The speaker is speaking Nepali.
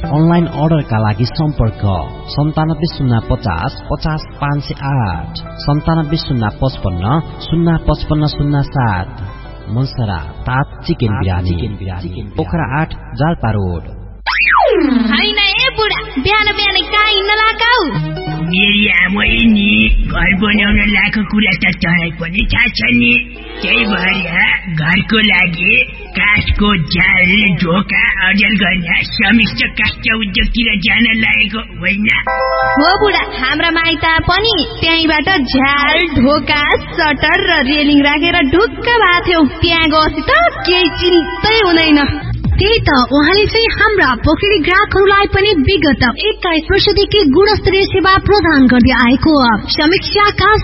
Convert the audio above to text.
अनलाइन अर्डरका लागि सम्पर्क 970550 50508 9705505507। मनसरा ताप चिकन बिरानी पोखरा 8 जालपा रोड। हैन ए बुढा, बिहान बिहान कहाँ हिँड्न लागाउ? मेरी आमै नि घर बनाउन लाको कुरा त तँलाई पनि थाहा छ नि। त्यही भएर घरको लागि काठको जाल ढोका अर्जन गर्न समिष्ट काष्ठ उद्योगतिर जान लागेको होइन। हो बुढा, हाम्रा माइता पनि त्यहीबाट झ्याल ढोका सटर र रेलिङ राखेर ढुक्क भएको थियो। त्यहाँ गएपछि त केही चिन्तै हुँदैन। त्यही त उहाँले चाहिँ हाम्रा पोखरी ग्राहकहरूलाई पनि विगत 21 वर्षदेखि गुणस्तरीय सेवा प्रदान गर्दै आएको समीक्षा